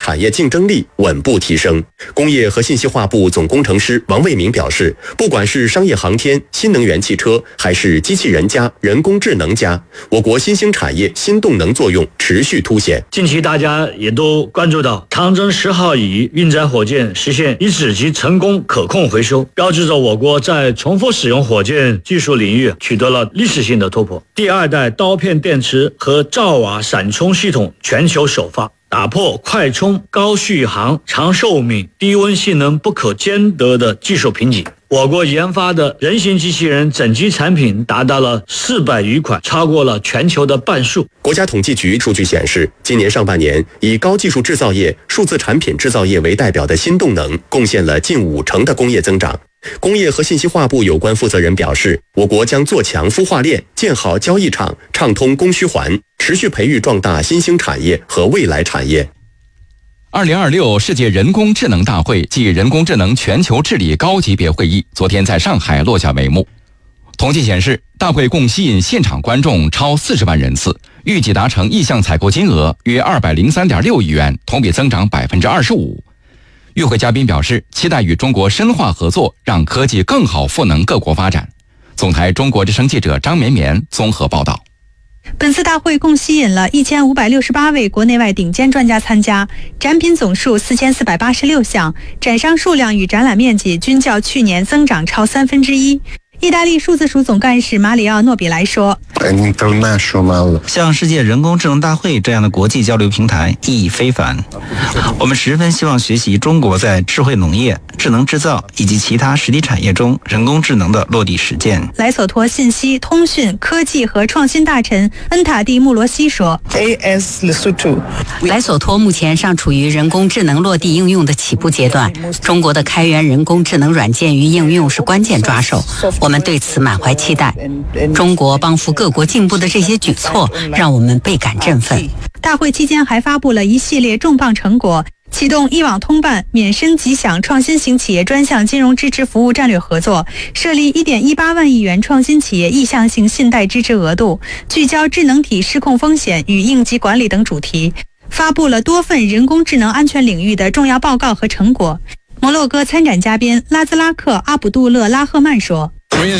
产业竞争力稳步提升。工业和信息化部总工程师王卫民表示，不管是商业航天、新能源汽车，还是机器人加、人工智能加，我国新兴产业新动能作用持续凸显。 近期大家也都关注到长征10号乙运载火箭实现一指级成功可控回收，标志着我国在重复使用火箭技术领域取得了历史性的突破。第2代刀片电池和兆瓦闪充系统全球首发，打破快充、高续航、长寿命、低温性能不可兼得的技术瓶颈。我国研发的人形机器人整机产品达到了400余款，超过了全球的半数。 国家统计局数据显示，今年上半年以高技术制造业、数字产品制造业为代表的新动能贡献了近50%的工业增长。工业和信息化部有关负责人表示，我国将做强孵化链，建好交易场，畅通供需环，持续培育壮大新兴产业和未来产业。 2026世界人工智能大会暨人工智能全球治理高级别会议昨天在上海落下帷幕。统计显示，大会共吸引现场观众超40万人次，预计达成意向采购金额约203.6亿元，同比增长25%。与会嘉宾表示，期待与中国深化合作，让科技更好赋能各国发展。总台中国之声记者张绵绵综合报道。 本次大会共吸引了1568位国内外顶尖专家参加，展品总数4486项，展商数量与展览面积均较去年增长超1/3。意大利数字署总干事马里奥·诺比莱说， 像世界人工智能大会这样的国际交流平台意义非凡，我们十分希望学习中国在智慧农业、智能制造以及其他实体产业中人工智能的落地实践。 莱索托信息、通讯、科技和创新大臣恩塔蒂·穆罗西说， 莱索托目前尚处于人工智能落地应用的起步阶段，中国的开源人工智能软件与应用是关键抓手，我们对此满怀期待。中国帮扶各国进步的这些举措让我们倍感振奋。 大会期间还发布了一系列重磅成果，启动一网通办、免申即享创新型企业专项金融支持服务战略合作，设立1.18万亿元创新企业意向性信贷支持额度，聚焦智能体失控风险与应急管理等主题，发布了多份人工智能安全领域的重要报告和成果。摩洛哥参展嘉宾拉兹拉克·阿卜杜勒拉赫曼说，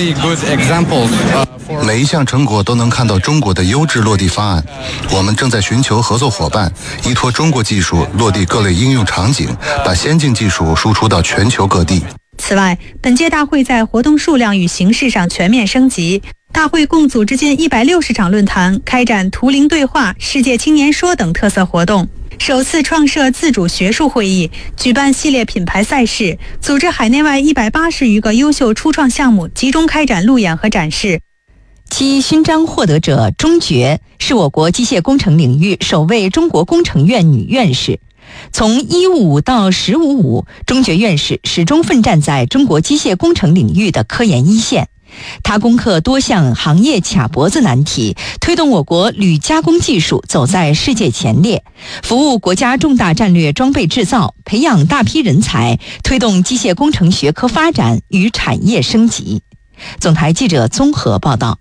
每一项成果都能看到中国的优质落地方案，我们正在寻求合作伙伴，依托中国技术落地各类应用场景，把先进技术输出到全球各地。 此外，本届大会在活动数量与形式上全面升级，大会共组织近160场论坛，开展图灵对话、世界青年说等特色活动，首次创设自主学术会议，举办系列品牌赛事，组织海内外180余个优秀初创项目集中开展路演和展示。 其勋章获得者钟珏是我国机械工程领域首位中国工程院女院士。从155到1055，钟珏院士始终奋战在中国机械工程领域的科研一线。他攻克多项行业卡脖子难题，推动我国铝加工技术走在世界前列，服务国家重大战略装备制造，培养大批人才，推动机械工程学科发展与产业升级。总台记者综合报道。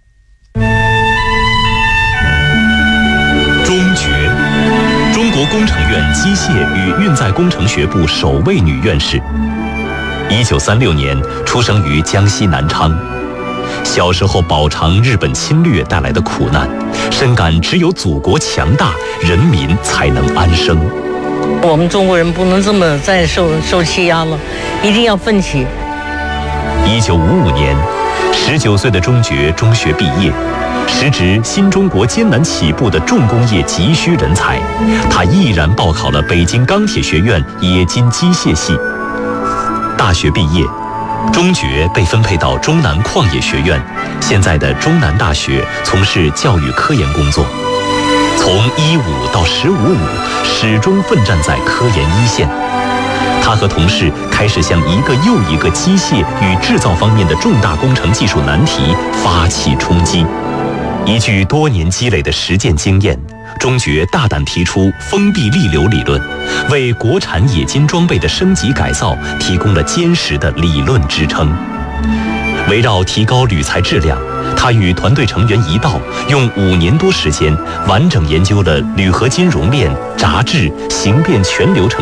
钟珏，中国工程院机械与运载工程学部首位女院士。1936年出生于江西南昌。小时候饱尝日本侵略带来的苦难，深感只有祖国强大，人民才能安生。 我们中国人不能这么再受欺压了，一定要奋起。 1955年，19岁的钟珏中学毕业，时值新中国艰难起步的重工业急需人才，他毅然报考了北京钢铁学院冶金机械系。大学毕业，钟珏被分配到中南矿业学院，现在的中南大学，从事教育科研工作。从15到15.5，始终奋战在科研一线。他和同事开始向一个又一个机械与制造方面的重大工程技术难题发起冲击。依据多年积累的实践经验，钟珏大胆提出封闭力流理论，为国产冶金装备的升级改造提供了坚实的理论支撑。围绕提高铝材质量，他与团队成员一道，用5年多时间，完整研究了铝合金熔炼、炸制、形变全流程